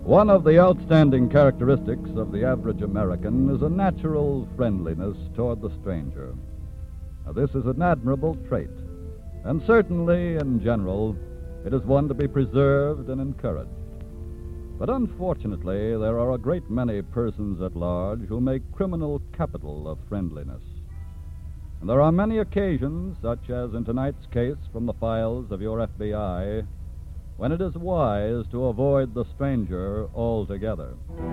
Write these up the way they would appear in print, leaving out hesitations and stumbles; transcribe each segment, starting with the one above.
One of the outstanding characteristics of the average American is a natural friendliness toward the stranger. Now, this is an admirable trait, and certainly, in general, it is one to be preserved and encouraged. But unfortunately, there are a great many persons at large who make criminal capital of friendliness. And there are many occasions, such as in tonight's case from the files of your FBI, when it is wise to avoid the stranger altogether.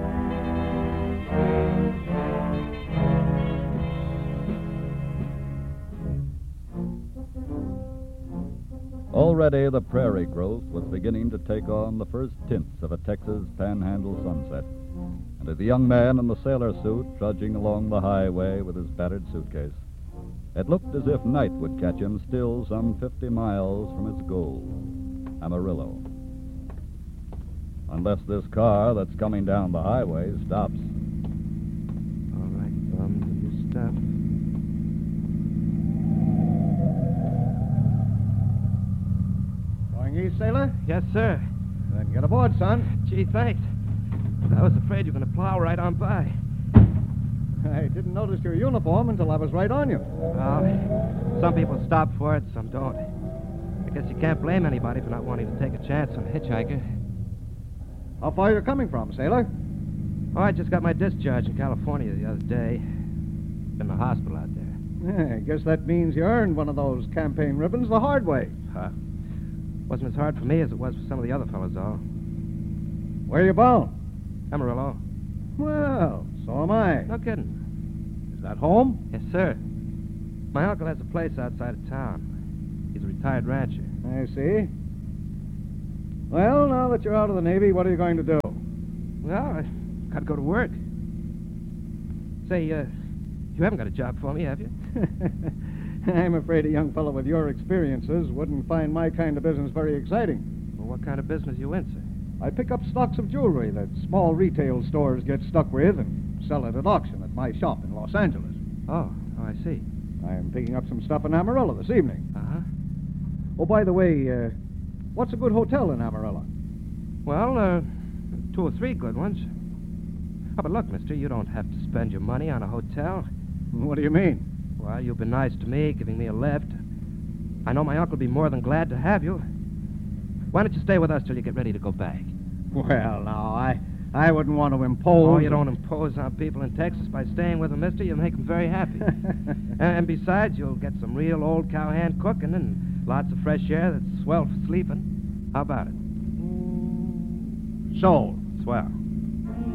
Already the prairie growth was beginning to take on the first tints of a Texas panhandle sunset, and as the young man in the sailor suit trudging along the highway with his battered suitcase, it looked as if night would catch him still some 50 miles from his goal, Amarillo. Unless this car that's coming down the highway stops. All right, Bum, will you stop? Going east, sailor? Yes, sir. Then get aboard, son. Gee, thanks. I was afraid you were going to plow right on by. I didn't notice your uniform until I was right on you. Well, some people stop for it, some don't. I guess you can't blame anybody for not wanting to take a chance on a hitchhiker. How far you coming from, sailor? Oh, I just got my discharge in California the other day. In the hospital out there. I guess that means you earned one of those campaign ribbons the hard way. Wasn't as hard for me as it was for some of the other fellas, though. Where you bound? Amarillo. Well, so am I. No kidding. Is that home? Yes, sir. My uncle has a place outside of town. He's a retired rancher. I see. Well, now that you're out of the Navy, what are you going to do? Well, I got to go to work. Say, you haven't got a job for me, have you? I'm afraid a young fellow with your experiences wouldn't find my kind of business very exciting. Well, what kind of business you in, sir? I pick up stocks of jewelry that small retail stores get stuck with and sell it at auction at my shop in Los Angeles. Oh, I see. I'm picking up some stuff in Amarillo this evening. Uh-huh. Oh, by the way, what's a good hotel in Amarillo? Well, 2 or 3 good ones. Oh, but look, mister, you don't have to spend your money on a hotel. What do you mean? Well, you've been nice to me, giving me a lift. I know my uncle will be more than glad to have you. Why don't you stay with us till you get ready to go back? Well, now, I wouldn't want to impose... Oh, you don't impose on people in Texas by staying with them, mister. You make them very happy. And besides, you'll get some real old cowhand cooking and lots of fresh air that's swell for sleeping. How about it? Sold. Swell.